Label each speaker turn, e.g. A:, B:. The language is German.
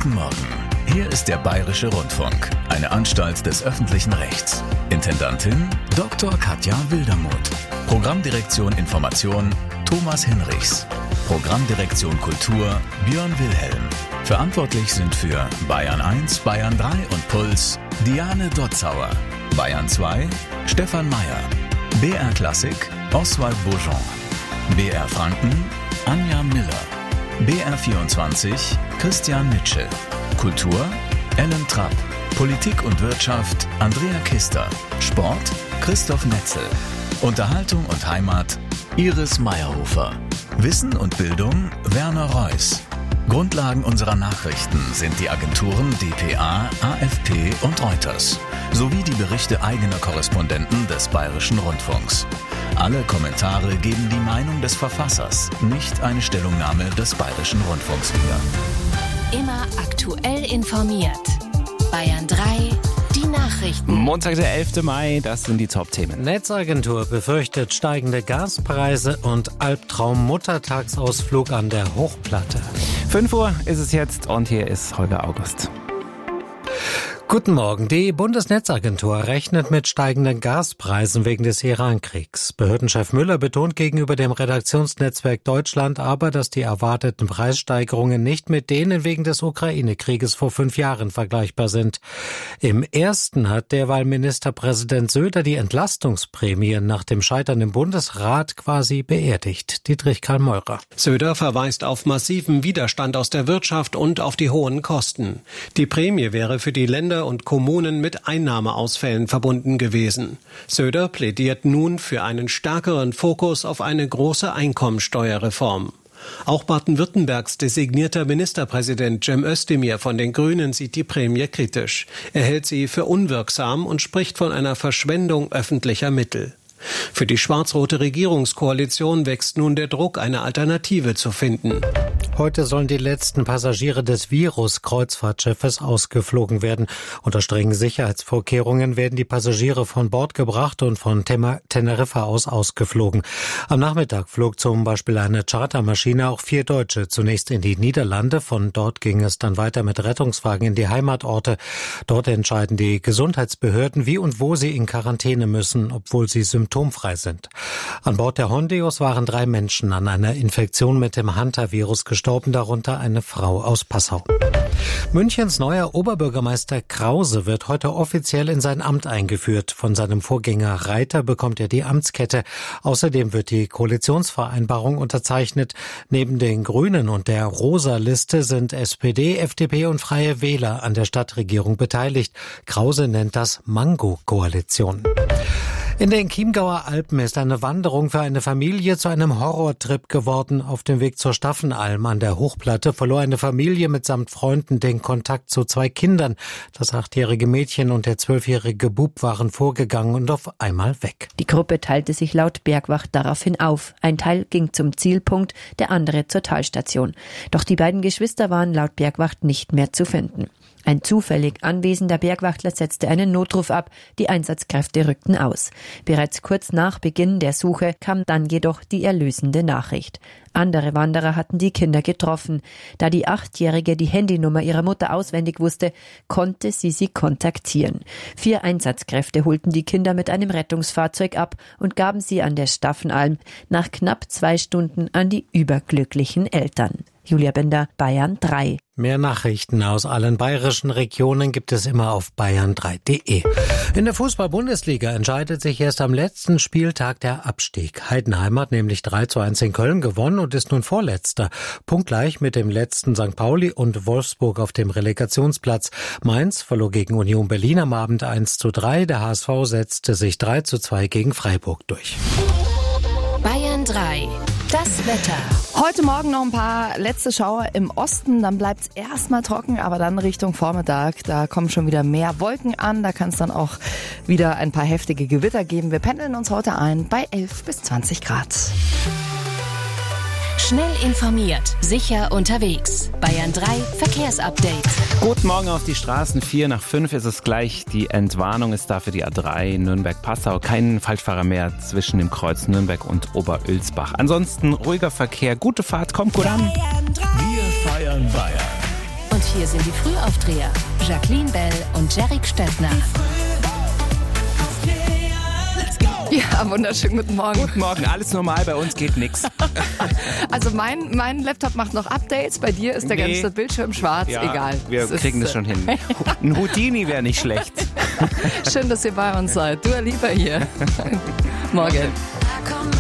A: Guten Morgen. Hier ist der Bayerische Rundfunk, eine Anstalt des öffentlichen Rechts. Intendantin Dr. Katja Wildermuth. Programmdirektion Information Thomas Hinrichs. Programmdirektion Kultur Björn Wilhelm. Verantwortlich sind für Bayern 1, Bayern 3 und Puls Diane Dotzauer. Bayern 2 Stefan Meyer. BR Klassik Oswald Bourgeon. BR Franken Anja Miller. BR 24 Christian Mitschel. Kultur Ellen Trapp. Politik und Wirtschaft Andrea Kister. Sport Christoph Netzel. Unterhaltung und Heimat Iris Meyerhofer. Wissen und Bildung Werner Reuss. Grundlagen unserer Nachrichten sind die Agenturen dpa, AFP und Reuters sowie die Berichte eigener Korrespondenten des Bayerischen Rundfunks. Alle Kommentare geben die Meinung des Verfassers, nicht eine Stellungnahme des Bayerischen Rundfunks wieder.
B: Immer aktuell informiert. Bayern 3, die Nachrichten.
C: Montag, der 11. Mai, das sind die Top-Themen.
D: Netzagentur befürchtet steigende Gaspreise und Albtraum-Muttertagsausflug an der Hochplatte.
C: 5 Uhr ist es jetzt und hier ist Holger August.
D: Guten Morgen. Die Bundesnetzagentur rechnet mit steigenden Gaspreisen wegen des Iran-Kriegs. Behördenchef Müller betont gegenüber dem Redaktionsnetzwerk Deutschland aber, dass die erwarteten Preissteigerungen nicht mit denen wegen des Ukraine-Krieges vor 5 Jahren vergleichbar sind. Im ersten hat derweil Ministerpräsident Söder die Entlastungsprämien nach dem Scheitern im Bundesrat quasi beerdigt. Dietrich Karl Meurer.
E: Söder verweist auf massiven Widerstand aus der Wirtschaft und auf die hohen Kosten. Die Prämie wäre für die Länder und Kommunen mit Einnahmeausfällen verbunden gewesen. Söder plädiert nun für einen stärkeren Fokus auf eine große Einkommensteuerreform. Auch Baden-Württembergs designierter Ministerpräsident Cem Özdemir von den Grünen sieht die Prämie kritisch. Er hält sie für unwirksam und spricht von einer Verschwendung öffentlicher Mittel. Für die schwarz-rote Regierungskoalition wächst nun der Druck, eine Alternative zu finden.
D: Heute sollen die letzten Passagiere des Virus-Kreuzfahrtschiffes ausgeflogen werden. Unter strengen Sicherheitsvorkehrungen werden die Passagiere von Bord gebracht und von Teneriffa aus ausgeflogen. Am Nachmittag flog zum Beispiel eine Chartermaschine auch 4 Deutsche zunächst in die Niederlande. Von dort ging es dann weiter mit Rettungswagen in die Heimatorte. Dort entscheiden die Gesundheitsbehörden, wie und wo sie in Quarantäne müssen, obwohl sie symptomfrei sind. An Bord der Hondios waren 3 Menschen an einer Infektion mit dem Hanta-Virus gestorben, darunter eine Frau aus Passau. Münchens neuer Oberbürgermeister Krause wird heute offiziell in sein Amt eingeführt. Von seinem Vorgänger Reiter bekommt er die Amtskette. Außerdem wird die Koalitionsvereinbarung unterzeichnet. Neben den Grünen und der Rosa-Liste sind SPD, FDP und Freie Wähler an der Stadtregierung beteiligt. Krause nennt das Mango-Koalition. In den Chiemgauer Alpen ist eine Wanderung für eine Familie zu einem Horrortrip geworden. Auf dem Weg zur Staffenalm an der Hochplatte verlor eine Familie mitsamt Freunden den Kontakt zu 2 Kindern. Das 8-jährige Mädchen und der 12-jährige Bub waren vorgegangen und auf einmal weg.
F: Die Gruppe teilte sich laut Bergwacht daraufhin auf. Ein Teil ging zum Zielpunkt, der andere zur Talstation. Doch die beiden Geschwister waren laut Bergwacht nicht mehr zu finden. Ein zufällig anwesender Bergwachtler setzte einen Notruf ab, die Einsatzkräfte rückten aus. Bereits kurz nach Beginn der Suche kam dann jedoch die erlösende Nachricht. Andere Wanderer hatten die Kinder getroffen. Da die 8-Jährige die Handynummer ihrer Mutter auswendig wusste, konnte sie kontaktieren. 4 Einsatzkräfte holten die Kinder mit einem Rettungsfahrzeug ab und gaben sie an der Staffenalm nach knapp 2 Stunden an die überglücklichen Eltern. Julia Bender, Bayern 3.
D: Mehr Nachrichten aus allen bayerischen Regionen gibt es immer auf bayern3.de. In der Fußball-Bundesliga entscheidet sich erst am letzten Spieltag der Abstieg. Heidenheim hat nämlich 3:1 in Köln gewonnen und ist nun Vorletzter. Punktgleich mit dem letzten St. Pauli und Wolfsburg auf dem Relegationsplatz. Mainz verlor gegen Union Berlin am Abend 1:3. Der HSV setzte sich 3:2 gegen Freiburg durch.
B: Bayern 3. Das Wetter.
G: Heute Morgen noch ein paar letzte Schauer im Osten, dann bleibt es erstmal trocken, aber dann Richtung Vormittag, da kommen schon wieder mehr Wolken an, da kann es dann auch wieder ein paar heftige Gewitter geben. Wir pendeln uns heute ein bei 11 bis 20 Grad.
B: Schnell informiert, sicher unterwegs. Bayern 3 Verkehrsupdate.
C: Guten Morgen auf die Straßen. 4:05 ist es gleich. Die Entwarnung ist da für die A3 Nürnberg-Passau. Kein Falschfahrer mehr zwischen dem Kreuz Nürnberg und Oberölsbach. Ansonsten ruhiger Verkehr, gute Fahrt, kommt gut an.
A: Wir feiern Bayern.
B: Und hier sind die Frühaufdreher. Jacqueline Bell und Jerrik Stettner.
G: Ja, wunderschönen guten Morgen.
C: Guten Morgen, alles normal, bei uns geht nichts.
G: Also mein Laptop macht noch Updates, bei dir ist der ganze Bildschirm schwarz,
C: Ja,
G: egal.
C: wir kriegen das schon hin. Ein Houdini wäre nicht schlecht.
G: Schön, dass ihr bei uns seid. Dua Lipa hier. Morgen.